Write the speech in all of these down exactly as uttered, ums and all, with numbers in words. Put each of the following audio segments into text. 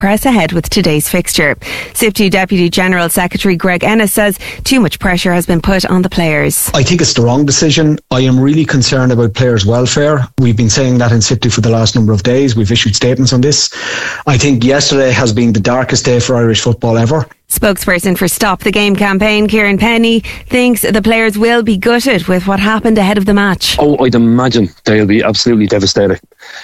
press ahead with today's fixture. S I P T U Deputy General Secretary Greg Ennis says too much pressure has been put on the players. I think it's the wrong decision. I am really concerned about players' welfare. We've been saying that in S I P T U for the last number of days. We've issued statements on this. I think yesterday has been the darkest day for Irish football ever. Spokesperson for Stop the Game campaign, Kieran Penny, thinks the players will be gutted with what happened ahead of the match. Oh, I'd imagine they'll be absolutely devastated.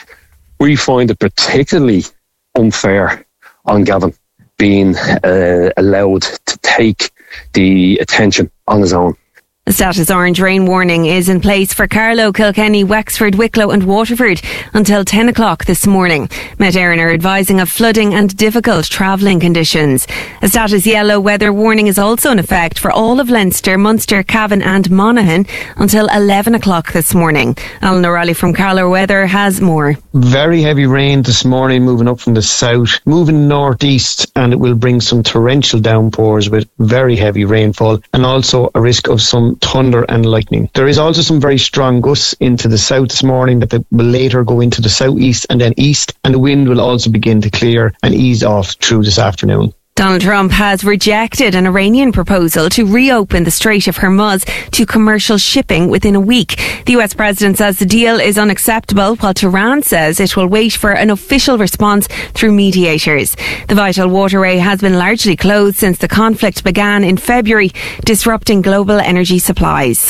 We find it particularly unfair on Gavin being uh, allowed to take the attention on his own. A status orange rain warning is in place for Carlow, Kilkenny, Wexford, Wicklow and Waterford until ten o'clock this morning. Met Éireann are advising of flooding and difficult travelling conditions. A status yellow weather warning is also in effect for all of Leinster, Munster, Cavan and Monaghan until eleven o'clock this morning. Alan O'Reilly from Carlow Weather has more. Very heavy rain this morning moving up from the south, moving northeast, and it will bring some torrential downpours with very heavy rainfall and also a risk of some thunder and lightning. There is also some very strong gusts into the south this morning that will later go into the southeast and then east, and the wind will also begin to clear and ease off through this afternoon. Donald Trump has rejected an Iranian proposal to reopen the Strait of Hormuz to commercial shipping within a week. The U S president says the deal is unacceptable, while Tehran says it will wait for an official response through mediators. The vital waterway has been largely closed since the conflict began in February, disrupting global energy supplies.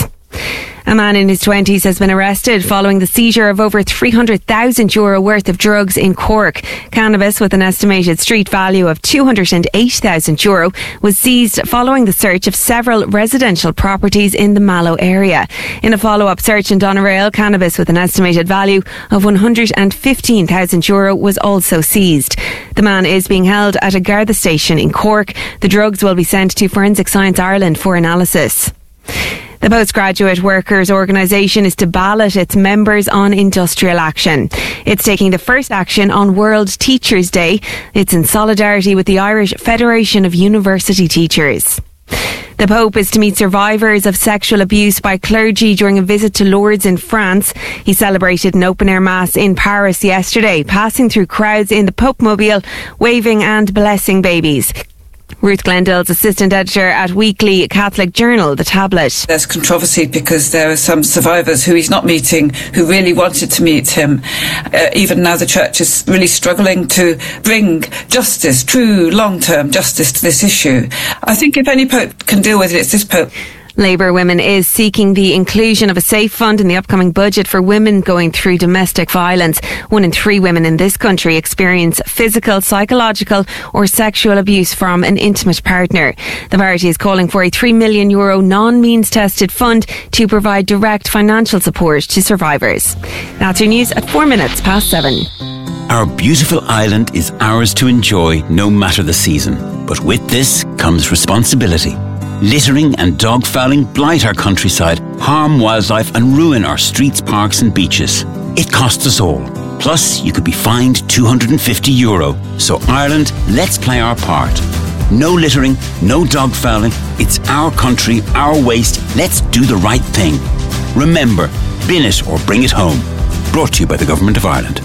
A man in his twenties has been arrested following the seizure of over three hundred thousand euro worth of drugs in Cork. Cannabis with an estimated street value of two hundred eight thousand euro was seized following the search of several residential properties in the Mallow area. In a follow-up search in Doneraile, cannabis with an estimated value of one hundred fifteen thousand euro was also seized. The man is being held at a Garda station in Cork. The drugs will be sent to Forensic Science Ireland for analysis. The Postgraduate Workers Organisation is to ballot its members on industrial action. It's taking the first action on World Teachers' Day. It's in solidarity with the Irish Federation of University Teachers. The Pope is to meet survivors of sexual abuse by clergy during a visit to Lourdes in France. He celebrated an open-air mass in Paris yesterday, passing through crowds in the Pope-mobile, waving and blessing babies. Ruth Glendale's assistant editor at Weekly Catholic Journal, The Tablet. There's controversy because there are some survivors who he's not meeting who really wanted to meet him. Uh, even now the church is really struggling to bring justice, true long-term justice to this issue. I think if any pope can deal with it, it's this pope. Labour Women is seeking the inclusion of a safe fund in the upcoming budget for women going through domestic violence. One in three women in this country experience physical, psychological or sexual abuse from an intimate partner. The party is calling for a three million euro non-means tested fund to provide direct financial support to survivors. That's your news at four minutes past seven. Our beautiful island is ours to enjoy no matter the season. But with this comes responsibility. Littering and dog fouling blight our countryside, harm wildlife and ruin our streets, parks and beaches. It costs us all. Plus, you could be fined two hundred fifty euro. So Ireland, let's play our part. No littering, no dog fouling. It's our country, our waste. Let's do the right thing. Remember, bin it or bring it home. Brought to you by the Government of Ireland.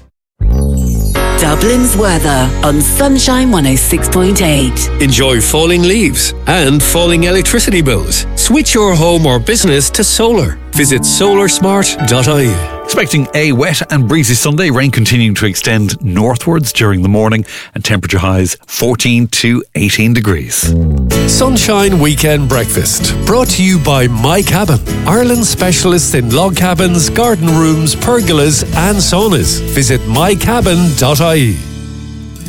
Dublin's weather on Sunshine one oh six point eight. Enjoy falling leaves and falling electricity bills. Switch your home or business to solar. Visit solar smart dot I E. Expecting a wet and breezy Sunday, rain continuing to extend northwards during the morning and temperature highs fourteen to eighteen degrees. Sunshine Weekend Breakfast, brought to you by My Cabin, Ireland's specialists in log cabins, garden rooms, pergolas and saunas. Visit my cabin dot I E.